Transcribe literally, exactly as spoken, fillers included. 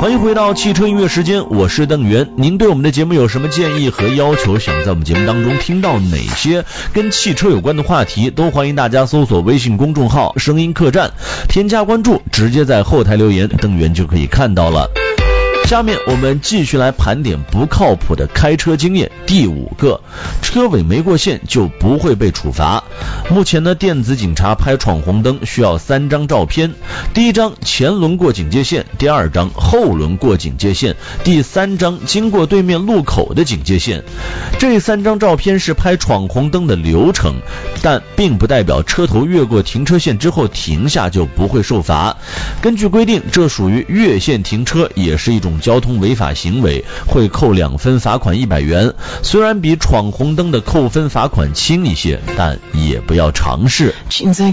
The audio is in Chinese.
欢迎回到汽车音乐时间，我是邓源。您对我们的节目有什么建议和要求，想在我们节目当中听到哪些跟汽车有关的话题，都欢迎大家搜索微信公众号声音客栈，添加关注，直接在后台留言，邓源就可以看到了。下面我们继续来盘点不靠谱的开车经验。第五个，车尾没过线就不会被处罚。目前呢，电子警察拍闯红灯需要三张照片，第一张前轮过警戒线，第二张后轮过警戒线，第三张经过对面路口的警戒线。这三张照片是拍闯红灯的流程，但并不代表车头越过停车线之后停下就不会受罚。根据规定，这属于越线停车，也是一种交通违法行为，会扣两分，罚款一百元。虽然比闯红灯的扣分罚款轻一些，但也不要尝试。 现在